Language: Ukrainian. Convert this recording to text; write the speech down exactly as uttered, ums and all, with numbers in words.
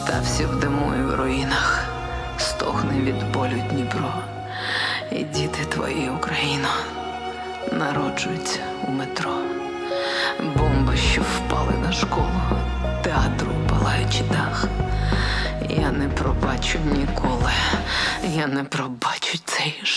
Стався в диму і в руїнах, стогне від болю Дніпро. І діти твої, Україно, народжуються у метро. Бомби, що впали на школу, театру палаючи дах. Я не пробачу ніколи, я не пробачу цей